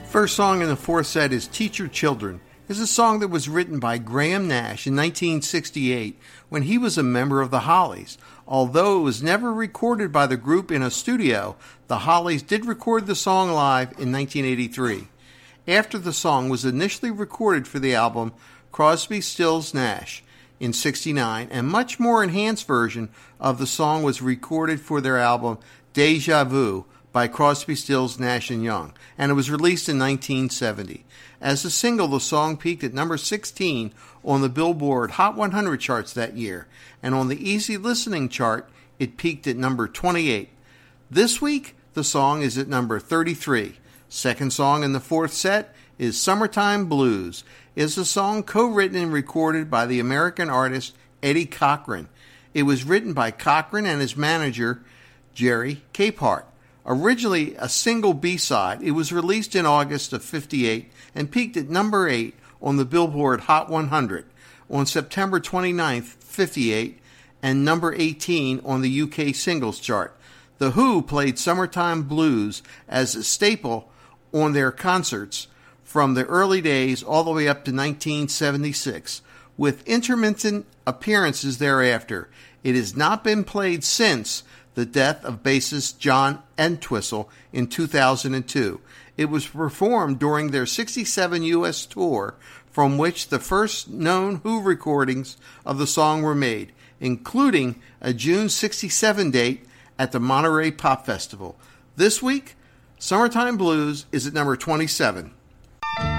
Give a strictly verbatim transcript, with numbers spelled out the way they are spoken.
First song in the fourth set is Teach Your Children. It's a song that was written by Graham Nash in nineteen sixty-eight when he was a member of the Hollies. Although it was never recorded by the group in a studio, the Hollies did record the song live in nineteen eighty-three. After the song was initially recorded for the album Crosby, Stills, Nash in sixty-nine, and much more enhanced version of the song was recorded for their album Deja Vu by Crosby, Stills, Nash and Young, and it was released in nineteen seventy. As a single, the song peaked at number sixteen on the Billboard Hot one hundred charts that year, and on the Easy Listening chart, it peaked at number twenty-eight. This week, the song is at number thirty-three. Second song in the fourth set is Summertime Blues. It's a song co-written and recorded by the American artist Eddie Cochran. It was written by Cochran and his manager, Jerry Capehart. Originally a single B-side, it was released in August of fifty-eight and peaked at number eight on the Billboard Hot one hundred on September twenty-ninth, fifty-eight, and number eighteen on the U K singles chart. The Who played Summertime Blues as a staple on their concerts from the early days all the way up to nineteen seventy-six, with intermittent appearances thereafter. It has not been played since the death of bassist John Entwistle in two thousand two. It was performed during their sixty-seven U S tour, from which the first known Who recordings of the song were made, including a June sixty-seven date at the Monterey Pop Festival. This week, Summertime Blues is at number twenty-seven.